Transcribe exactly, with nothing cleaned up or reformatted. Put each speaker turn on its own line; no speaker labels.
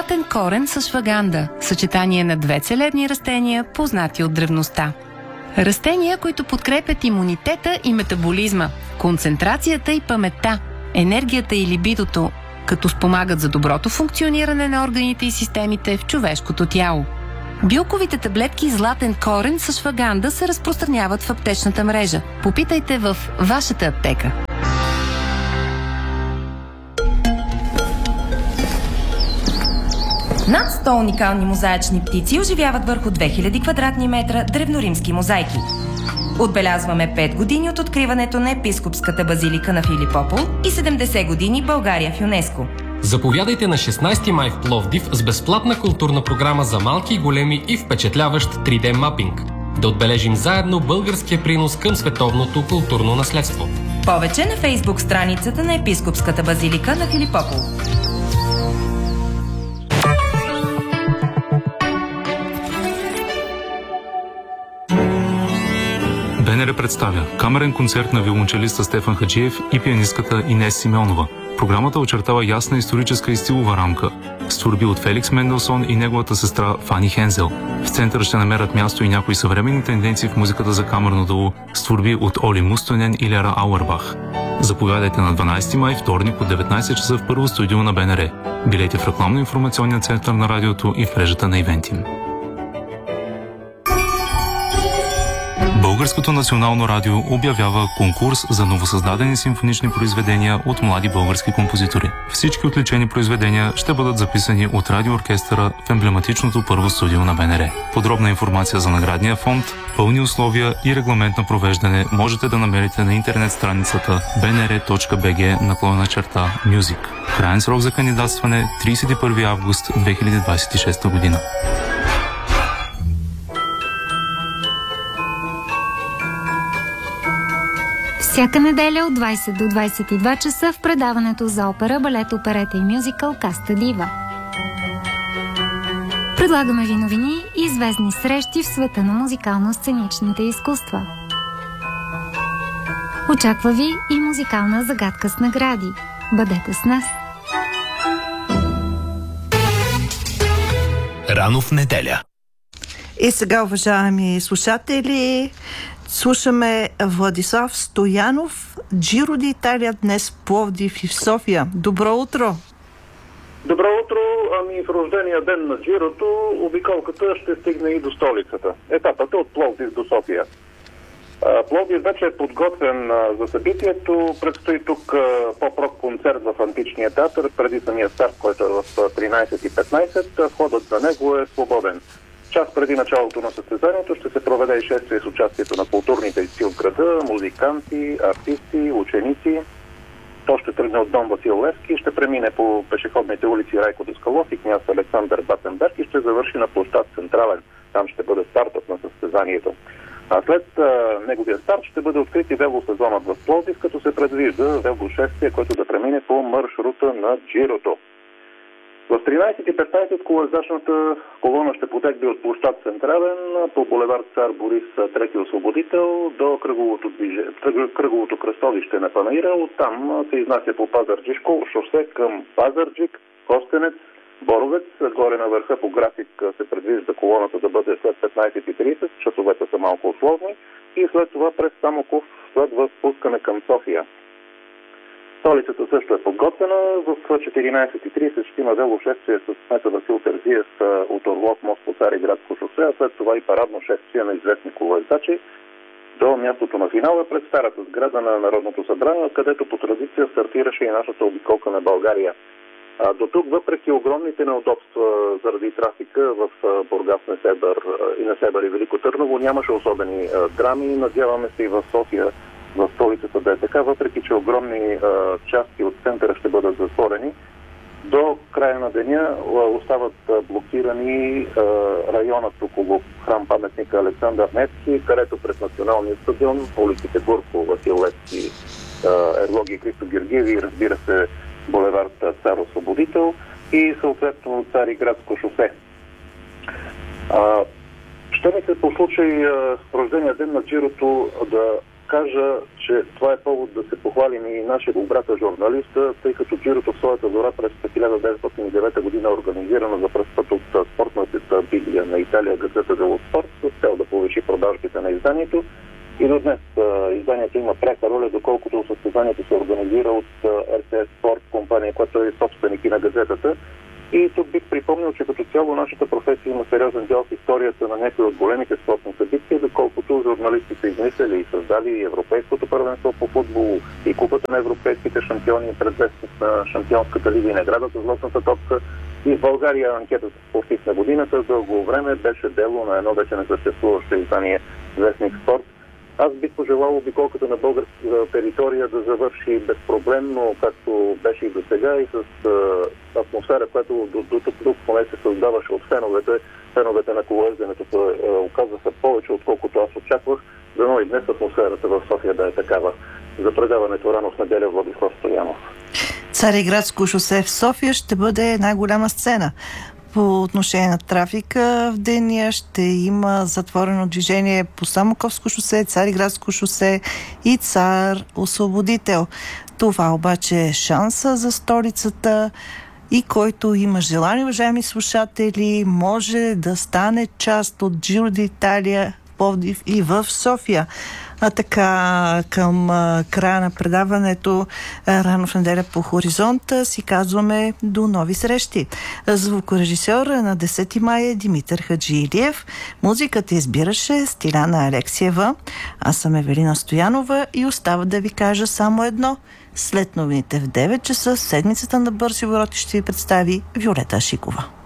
златен корен с шваганда, съчетание на две целебни растения, познати от древността. Растения, които подкрепят имунитета и метаболизма, концентрацията и паметта, енергията и либидото, като спомагат за доброто функциониране на органите и системите в човешкото тяло. Билковите таблетки златен корен с шваганда се разпространяват в аптечната мрежа. Попитайте в вашата аптека.
Над сто уникални мозаични птици оживяват върху две хиляди квадратни метра древноримски мозайки. Отбелязваме пет години от откриването на епископската базилика на Филипопол и седемдесет години България в ЮНЕСКО.
Заповядайте на шестнайсети май в Пловдив с безплатна културна програма за малки и големи и впечатляващ три Д мапинг. Да отбележим заедно българския принос към световното културно наследство.
Повече на фейсбук страницата на епископската базилика на Филипопол.
БНР представя камерен концерт на виолончелиста Стефан Хаджиев и пианистката Инес Симеонова. Програмата очертава ясна историческа и стилова рамка с творби от Феликс Менделсон и неговата сестра Фани Хензел. В центъра ще намерят място и някои съвременни тенденции в музиката за камерно дело с творби от Оли Мустонен и Лера Ауербах. Заповядайте на дванайсети май, вторник от деветнайсет часа в първо студио на БНР. Билети в рекламно-информационния център на радиото и в мрежата на Ивентим. Българското национално радио обявява конкурс за новосъздадени симфонични произведения от млади български композитори. Всички отличени произведения ще бъдат записани от радиооркестъра в емблематичното първо студио на БНР. Подробна информация за наградния фонд, пълни условия и регламент на провеждане можете да намерите на интернет страницата bnr.bg наклонена черта Music. Краен срок за кандидатстване трийсет и първи август две хиляди двайсет и шеста година.
Всяка неделя от двайсет до двайсет и два часа в предаването за опера, балет, оперета и мюзикъл Каста Дива. Предлагаме ви новини и известни срещи в света на музикално-сценичните изкуства. Очаква ви и музикална загадка с награди. Бъдете с нас!
Рано в неделя.
И сега, уважаеми слушатели, слушаме Владислав Стоянов, Джиро ди Италия днес в Пловдив и в София. Добро утро!
Добро утро! Ами в рождения ден на Джирото обиколката ще стигне и до столицата. Етапът е от Пловдив до София. Пловдив вече е подготвен за събитието. Предстои тук поп-рок концерт в Античния театър преди самия старт, който е в тринайсет и петнайсет. Входът за него е свободен. Час преди началото на състезанието ще се проведе и шествие с участието на културните дейци от града, музиканти, артисти, ученици. То ще тръгне от Дом Васил Левски, ще премине по пешеходните улици Райко Даскалов и княз Александър Батенберг и ще завърши на площад Централен. Там ще бъде стартът на състезанието. А след а, неговия старт ще бъде открит и велосезонът в Пловдив, като се предвижда велошествие, което да премине по маршрута на Джирото. В тринайсет и петнайсет колоездачната колона ще потегне от площад Централен по булевард Цар Борис трети освободител до кръговото, движ... кръговото кръстовище на Панаира. Оттам се изнася по Пазарджишко шосе към Пазарджик, Костенец, Боровец. Горе на върха по график се предвижда колоната да бъде след петнайсет и трийсет, часовете са малко условни, и след това през Самоков следва спускане към София. Столицата също е подготвена. В четиринайсет и трийсет ще има велошествие с кмета Васил Терзиев от Орлов мост по Цариградско шосе, а след това и парадно шествие на известни колоездачи до мястото на финала пред старата сграда на Народното събрание, където по традиция стартираше и нашата обиколка на България. А, до тук, въпреки огромните неудобства заради трафика в Бургас, Несебър и Несебър и Велико Търново, нямаше особени а, драми. Надяваме се и в София, в столицата да е така, въпреки че огромни а, части от центъра ще бъдат затворени. До края на деня а, остават а, блокирани а, районът около храм паметника Александър Невски, където пред Националния стадион, улиците Бурко, Васил Левски, Ерлогия Христо Георгиеви и, разбира се, булевард Цар Освободител и съответно Цариградско шосе. А, ще ми се по случай а, рождения ден на Джирото да кажа, че това е повод да се похвалим и нашия брата журналиста, тъй като Джирото в своята зора през хиляда деветстотин и девета година е организирана за пръв път от спортната библия на Италия Газета дело Спорт, с цел да повиши продажбите на изданието. И до днес изданието има пряка роля, доколкото състезанието се организира от Ер Те Ес Спорт, компания, която е собственик и на газетата. И тук бих припомнил, че като цяло нашата професия има сериозен дял в историята на някои от големите спортни събития, доколкото журналисти са измислили и създали Европейското първенство по футбол и Купата на европейските шампиони, предвестник на Шампионската лига и наградата за златната топка. И в България анкетата спортист на годината дълго време беше дело на едно вече несъществуващо издание Вестник Спорт. Аз бих пожелал обиколката на българска територия да завърши безпроблемно, както беше и до сега, и с а, атмосфера, която до, до тук, тук поне се създаваше от феновете. Феновете на колоезденето се оказаха повече, отколкото аз очаквах. Дано и днес атмосферата в София да е такава. За предаването рано в неделя Владислав Стоянов.
Цариградско шосе в София ще бъде най-голяма сцена. По отношение на трафика в деня ще има затворено движение по Самоковско шосе, Цариградско шосе и Цар Освободител. Това обаче е шанса за столицата и който има желание, уважаеми слушатели, може да стане част от Джиро д'Италия в Пловдив и в София. А така, към а, края на предаването а, рано в неделя по Хоризонта си казваме до нови срещи. Звукорежисьор на десети май е Димитър Хаджиилиев. Музиката избираше Стиляна Алексиева. Аз съм Евелина Стоянова и остава да ви кажа само едно. След новините в девет часа седмицата на Бързи обороти ще ви представи Виолета Ашикова.